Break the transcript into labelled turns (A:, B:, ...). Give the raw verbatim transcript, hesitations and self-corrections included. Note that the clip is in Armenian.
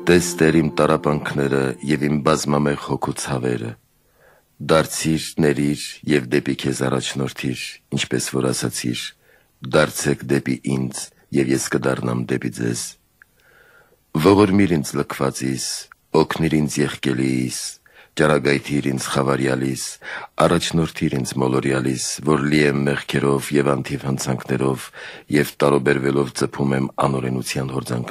A: Տես Տեր իմ տառապանքները և իմ բազմամեղ հոգու ցավերը, դարձիր, ներիր և դեպի քեզ առաջնորդիր, ինչպես որ ասացիր, դարձեք դեպի ինձ, և ես կդառնամ դեպի ձեզ։ Ողորմիր ինձ լքվածիս, օգնիր ինձ եղկելիիս, ճառագայթիր ինձ խավարյալիս, առաջնորդիր ինձ մոլորյալիս, որ լի եմ մեղքերով և անթիվ հանցանքներով, և տարուբերվելով ծփում եմ անօրենության հորձանքներով։